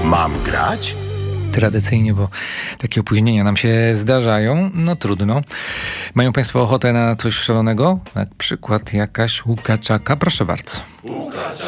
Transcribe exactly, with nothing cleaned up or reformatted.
Mam grać? Tradycyjnie, bo takie opóźnienia nam się zdarzają. No trudno. Mają Państwo ochotę na coś szalonego? Na przykład jakaś łukaczaka? Proszę bardzo.